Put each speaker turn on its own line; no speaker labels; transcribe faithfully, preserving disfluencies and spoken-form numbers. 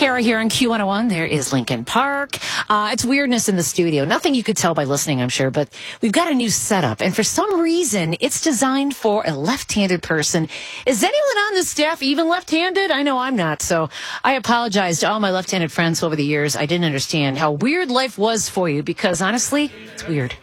Kara here on Q one oh one. There is Lincoln Park. Uh, it's weirdness in the studio. Nothing you could tell by listening, I'm sure, but we've got a new setup. And for some reason, it's designed for a left-handed person. Is anyone on the staff even left-handed? I know I'm not. So I apologize to all my left-handed friends over the years. I didn't understand how weird life was for you because, honestly, it's weird.